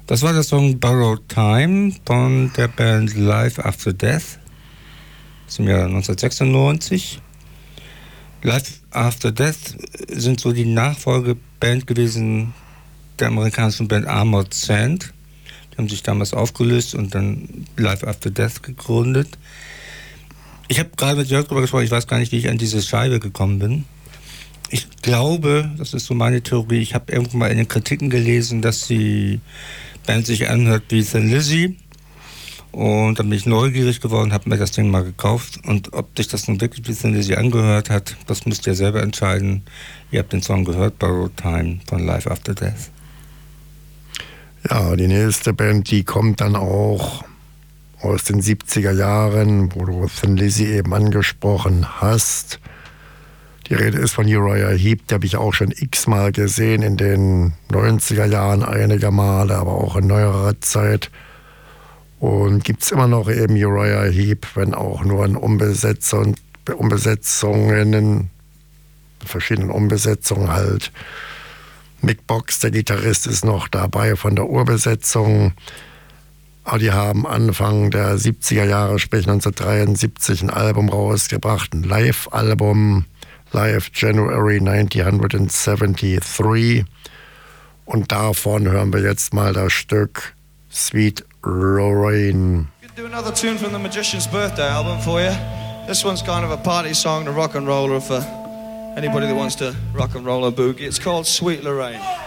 Das war der Song Borrowed Time von der Band Life After Death aus dem Jahr 1996. Life After Death sind so die Nachfolgeband gewesen der amerikanischen Band Armored Saint. Die haben sich damals aufgelöst und dann Life After Death gegründet. Ich habe gerade mit Jörg darüber gesprochen, ich weiß gar nicht, wie ich an diese Scheibe gekommen bin. Ich glaube, das ist so meine Theorie, ich habe irgendwo mal in den Kritiken gelesen, dass die Band sich anhört wie Thin Lizzy. Und dann bin ich neugierig geworden, habe mir das Ding mal gekauft. Und ob sich das nun wirklich wie Thin Lizzy angehört hat, das müsst ihr selber entscheiden. Ihr habt den Song gehört, Borrowed Time von Life After Death. Ja, die nächste Band, die kommt dann auch aus den 70er Jahren, wo du Thin Lizzy eben angesprochen hast. Die Rede ist von Uriah Heep, die habe ich auch schon x-mal gesehen, in den 90er Jahren einige Male, aber auch in neuerer Zeit. Und gibt es immer noch eben Uriah Heep, wenn auch nur in Umbesetzungen, verschiedenen Umbesetzungen halt. Mick Box, der Gitarrist, ist noch dabei von der Urbesetzung. Aber die haben Anfang der 70er Jahre, sprich 1973, ein Album rausgebracht, ein Live-Album, Live January 1973. Und davon hören wir jetzt mal das Stück Sweet Lorraine. We could do another tune from the Magician's Birthday album for you. This one's kind of a party song, the rock and roller for anybody that wants to rock and roll a boogie. It's called Sweet Lorraine.